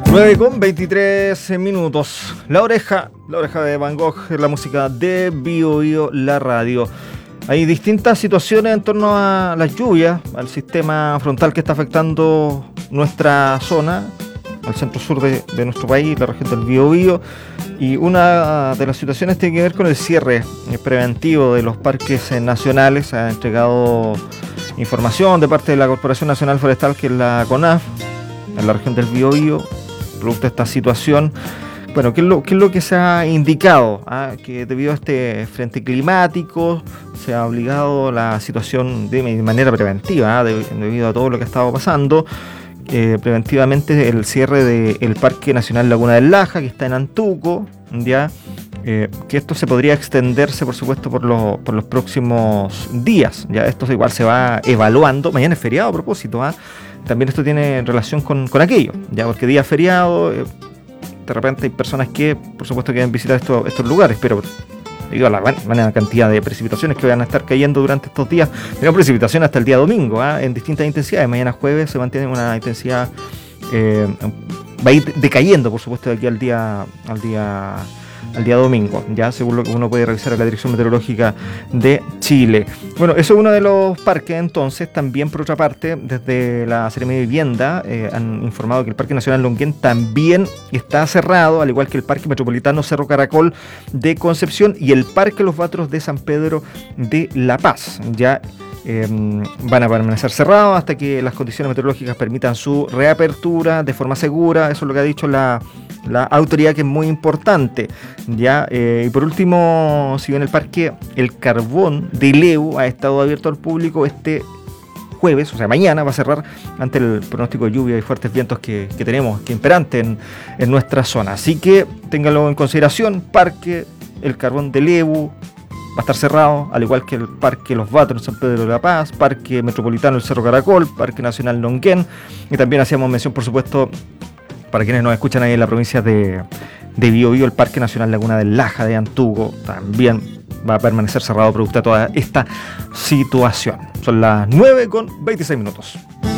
9:23 minutos. La oreja de Van Gogh, la música de Bio Bio, la radio. Hay distintas situaciones en torno a las lluvias, al sistema frontal que está afectando nuestra zona, al centro-sur de nuestro país, la región del Biobío. Y una de las situaciones tiene que ver con el cierre preventivo de los parques nacionales. Se ha entregado información de parte de la Corporación Nacional Forestal, que es la CONAF, en la región del Biobío, producto de esta situación. Bueno, ¿qué es lo que se ha indicado? Que debido a este frente climático se ha obligado la situación de manera preventiva, debido a todo lo que ha estado pasando, preventivamente el cierre del Parque Nacional Laguna del Laja, que está en Antuco, ya, que esto se podría extenderse, por supuesto, por los próximos días. Ya esto igual se va evaluando. Mañana es feriado, a propósito, también esto tiene relación con aquello, ya, porque día feriado, de repente hay personas que, por supuesto, quieren visitar estos lugares, pero debido a la cantidad de precipitaciones que van a estar cayendo durante estos días, tenemos precipitación hasta el día domingo, en distintas intensidades. Mañana jueves se mantiene una intensidad, va a ir decayendo, por supuesto, de aquí al día domingo, ya según lo que uno puede revisar en la Dirección Meteorológica de Chile. Bueno, eso es uno de los parques. Entonces, también por otra parte, desde la Seremía de Vivienda han informado que el Parque Nacional Longuén también está cerrado, al igual que el Parque Metropolitano Cerro Caracol de Concepción y el Parque Los Batros de San Pedro de La Paz. Ya van a permanecer cerrados hasta que las condiciones meteorológicas permitan su reapertura de forma segura. Eso es lo que ha dicho la autoridad, que es muy importante, ya. Y por último, si bien el Parque El Carbón de Leu ha estado abierto al público, este jueves, o sea mañana, va a cerrar ante el pronóstico de lluvia y fuertes vientos que tenemos, que imperante en nuestra zona. Así que ténganlo en consideración. Parque El Carbón de Leu va a estar cerrado, al igual que el Parque Los Batros en San Pedro de la Paz, Parque Metropolitano el Cerro Caracol, Parque Nacional Longuén, y también hacíamos mención, por supuesto, para quienes nos escuchan ahí en la provincia de Biobío, el Parque Nacional Laguna del Laja de Antuco también va a permanecer cerrado producto de toda esta situación. Son las 9:26 minutos.